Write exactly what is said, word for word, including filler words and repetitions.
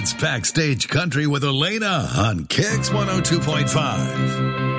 It's Backstage Country with Elena on Kicks one oh two point five.